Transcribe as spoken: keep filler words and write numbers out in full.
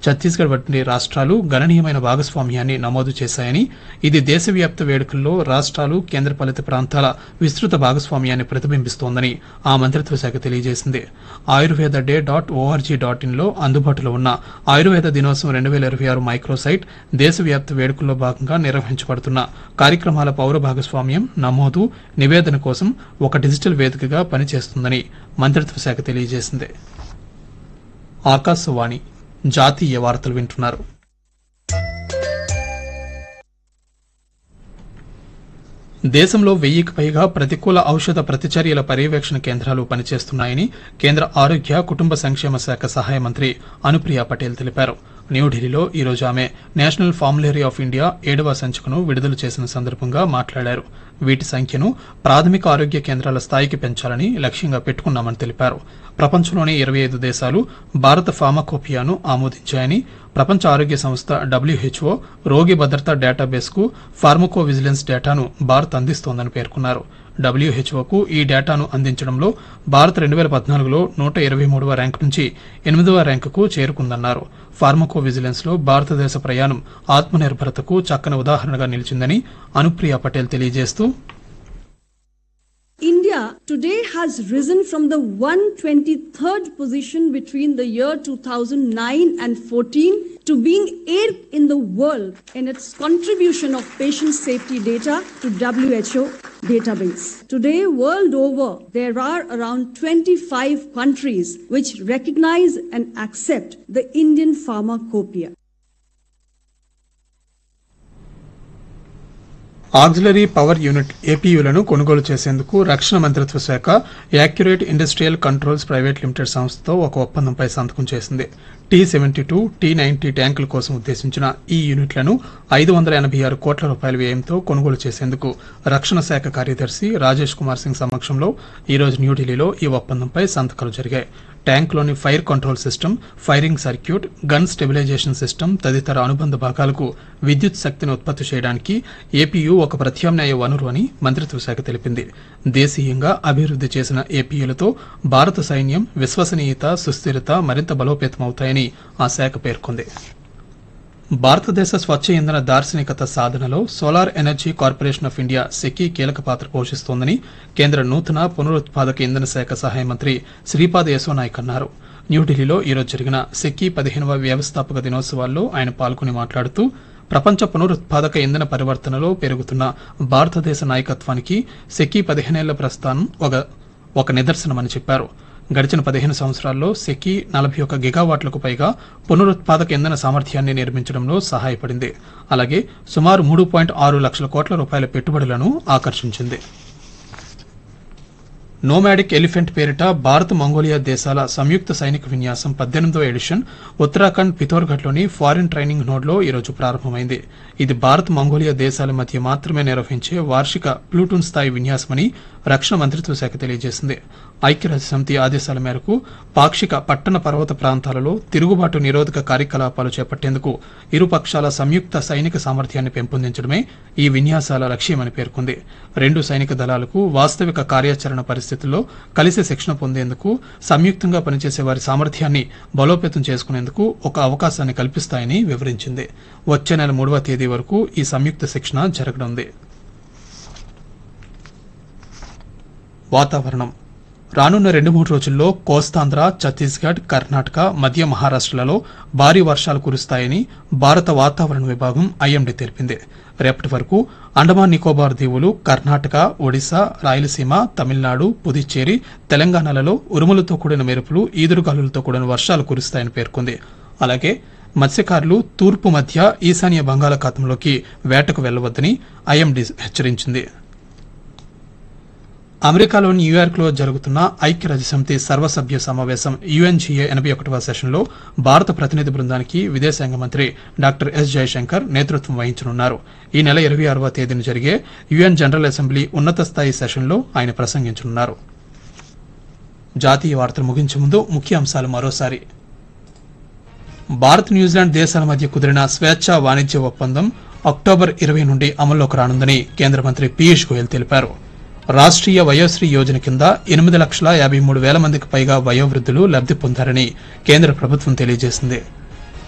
ఛత్తీస్గఢ్ వంటి రాష్ట్రాలు గణనీయమైన భాగస్వామ్యాన్ని నమోదు చేశాయని, ఇది దేశవ్యాప్త వేడుకల్లో రాష్ట్రాలు, కేంద్రపాలిత ప్రాంతాల విస్తృత భాగస్వామ్యాన్ని ప్రతిబింబిస్తోందని ఆ మంత్రిత్వ శాఖ తెలియజేసింది. Ayurveda day dot ORG dot in లో అందుబాటులో ఉన్న ఆయుర్వేద దినోత్సవం రెండు వేల ఇరవై ఆరు మైక్రోసైట్ దేశవ్యాప్త వేడుకల్లో భాగంగా నిర్వహించబడుతున్న కార్యక్రమాల పౌర భాగస్వామ్యం, నమోదు, నివేదన కోసం ఒక డిజిటల్ వేదికగా పనిచేస్తుందని మంత్రిత్వ శాఖ తెలియజేసింది. ఆకాశవాణి జాతీయ వార్తలు వింటున్నారు. దేశంలో వెయ్యికి పైగా ప్రతికూల ఔషధ ప్రతిచర్యల పర్యవేక్షణ కేంద్రాలు పనిచేస్తున్నాయని కేంద్ర ఆరోగ్య, కుటుంబ సంక్షేమ శాఖ సహాయ మంత్రి అనుప్రియ పటేల్ తెలిపారు. న్యూఢిల్లీలో ఈరోజు ఆమె నేషనల్ ఫార్ములరీ ఆఫ్ ఇండియా ఏడవ సంచికను విడుదల చేసిన సందర్భంగా మాట్లాడారు. వీటి సంఖ్యను ప్రాథమిక ఆరోగ్య కేంద్రాల స్థాయికి పెంచాలని లక్ష్యంగా పెట్టుకున్నామని తెలిపారు. ప్రపంచంలోని ఇరవై ఐదు దేశాలు భారత ఫార్మాకోపియాను ఆమోదించాయని, ప్రపంచ ఆరోగ్య సంస్థ డబ్ల్యూహెచ్ఓ రోగి భద్రతా డేటాబేస్ కు ఫార్మకో విజిలెన్స్ డేటాను భారత్ అందిస్తోందని పేర్కొన్నారు. డబ్ల్యూహెచ్ఓకు ఈ డేటాను అందించడంలో భారత్ రెండు వేల పద్నాలుగులో నూట ఇరవై మూడవ ర్యాంకు నుంచి ఎనిమిదవ ర్యాంకుకు చేరుకుందన్నారు. ఫార్మకో విజిలెన్స్ లో భారతదేశ ప్రయాణం ఆత్మనిర్భరతకు చక్కని ఉదాహరణగా నిలిచిందని అనుప్రియ పటేల్ తెలియజేస్తూ, India today has risen from the one hundred twenty-third position between the year two thousand nine and fourteen to being eighth in the world in its contribution of patient safety data to W H O database. Today, world over, there are around twenty-five countries which recognize and accept the Indian pharmacopoeia. Auxiliary power unit ఏపీయూలను కొనుగోలు చేసేందుకు రక్షణ మంత్రిత్వ శాఖ accurate industrial controls private limited సంస్థతో ఒక ఒప్పందంపై సంతకం చేసింది. Tea seventy two, tea ninety ట్యాంకుల కోసం ఉద్దేశించిన ఈ యూనిట్లను ఐదు వందల ఎనభై ఆరు కోట్ల రూపాయల వ్యయంతో కొనుగోలు చేసేందుకు రక్షణ శాఖ కార్యదర్శి రాజేష్ కుమార్ సింగ్ సమక్షంలో ఈరోజు న్యూఢిల్లీలో ఈ ఒప్పందంపై సంతకాలు జరిగాయి. ట్యాంక్లోని fire control system, firing circuit, gun stabilisation system తదితర అనుబంధ భాగాలకు విద్యుత్ శక్తిని ఉత్పత్తి చేయడానికి ఏపీయూ ఒక ప్రత్యామ్నాయ వనరు అని మంత్రిత్వ శాఖ తెలిపింది. దేశీయంగా అభివృద్ది చేసిన ఏపీయూలతో భారత సైన్యం విశ్వసనీయత, సుస్థిరత మరింత బలోపేతమవుతాయని ఆ శాఖ పేర్కొంది. భారతదేశ స్వచ్ఛ ఇంధన దార్శనికత సాధనలో solar energy corporation of India SECI కీలక పాత్ర పోషిస్తోందని కేంద్ర నూతన పునరుత్పాదక ఇంధన శాఖ సహాయ మంత్రి శ్రీపాద్ యశో నాయక్ అన్నారు. న్యూఢిల్లీలో ఈరోజు జరిగిన సెకీ పదిహేనవ వ్యవస్థాపక దినోత్సవాల్లో ఆయన పాల్గొని మాట్లాడుతూ, ప్రపంచ పునరుత్పాదక ఇంధన పరివర్తనలో పెరుగుతున్న భారతదేశ నాయకత్వానికి సెకీ పదిహేనేళ్ల ప్రస్థానం ఒక ఒక నిదర్శనమని చెప్పారు. గడిచిన పదిహేను సంవత్సరాల్లో సెకీ నలభై ఒక్క గిగావాట్లకు పైగా పునరుత్పాదక ఇంధన సామర్థ్యాన్ని నిర్మించడంలో సహాయపడింది. అలాగే సుమారు మూడు పాయింట్ ఆరు లక్షల కోట్ల రూపాయల పెట్టుబడులను ఆకర్షించింది. నోమాడిక్ ఎలిఫెంట్ పేరిట భారత్, మంగోలియా దేశాల సంయుక్త సైనిక విన్యాసం పద్దెనిమిదో ఎడిషన్ ఉత్తరాఖండ్ పిథోర్ఘడ్లోని ఫారిన్ ట్రైనింగ్ నోడ్లో ఈరోజు ప్రారంభమైంది. ఇది భారత్, మంగోలియా దేశాల మధ్య మాత్రమే నిర్వహించే వార్షిక ప్లూటూన్ స్థాయి విన్యాసమని రక్షణ మంత్రిత్వ శాఖ తెలియజేసింది. ఐక్యరాజ్యసమితి ఆదేశాల మేరకు పాక్షిక పట్టణ పర్వత ప్రాంతాలలో తిరుగుబాటు నిరోధక కార్యకలాపాలు చేపట్టేందుకు ఇరు పక్షాల సంయుక్త సైనిక సామర్థ్యాన్ని పెంపొందించడమే ఈ విన్యాసాల లక్ష్యమని పేర్కొంది. రెండు సైనిక దళాలకు వాస్తవిక కార్యాచరణ పరిస్థితుల్లో కలిసి శిక్షణ పొందేందుకు, సంయుక్తంగా పనిచేసే వారి సామర్థ్యాన్ని బలోపేతం చేసుకునేందుకు ఒక అవకాశాన్ని కల్పిస్తాయని వివరించింది. వచ్చే నెల మూడవ తేదీ వరకు ఈ సంయుక్త శిక్షణ జరగనుంది. వాతావరణం. రానున్న రెండు మూడు రోజుల్లో కోస్తాంధ్ర, ఛత్తీస్గఢ్, కర్ణాటక, మధ్య మహారాష్టలలో భారీ వర్షాలు కురుస్తాయని భారత వాతావరణ విభాగం ఐఎండీ తెలిపింది. రేపటి వరకు అండమాన్ నికోబార్ దీవులు, కర్ణాటక, ఒడిశా, రాయలసీమ, తమిళనాడు, పుదుచ్చేరి, తెలంగాణలలో ఉరుములతో కూడిన మెరుపులు, ఈదురుగాలులతో కూడిన వర్షాలు కురుస్తాయని పేర్కొంది. అలాగే మత్స్యకారులు తూర్పు, మధ్య, ఈశాన్య బంగాళాఖాతంలోకి వేటకు వెళ్లవద్దని ఐఎండీ హెచ్చరించింది. అమెరికాలోని న్యూయార్క్ లో జరుగుతున్న ఐక్యరాజ్యసమితి సర్వసభ్య సమావేశం యుఎన్జీఏ ఎనభై ఒకటవ సెషన్లో భారత ప్రతినిధి బృందానికి విదేశాంగ మంత్రి డాక్టర్ ఎస్ జయశంకర్ నేతృత్వం వహించనున్నారు. ఈ నెల ఇరవై ఆరవ తేదీన జరిగే యుఎన్ జనరల్ అసెంబ్లీ ఉన్నత స్థాయి సెషన్లో ఆయన ప్రసంగించనున్నారు. జాతీయ వార్తలు ముగించే ముందు ముఖ్య అంశాలు మరోసారి. భారత్, న్యూజిలాండ్ దేశాల మధ్య కుదిరిన స్వేచ్ఛా వాణిజ్య ఒప్పందం అక్టోబర్ ఇరవై నుండి అమల్లోకి రానుందని కేంద్ర మంత్రి పీయూష్ గోయల్ తెలిపారు. రాష్ట్రీయ వయోశ్రీ యోజన కింద ఎనిమిది లక్షల యాభై మూడు వేల మందికి పైగా వయోవృద్ధులు లబ్ది పొందారని కేంద్ర ప్రభుత్వం తెలియజేసింది.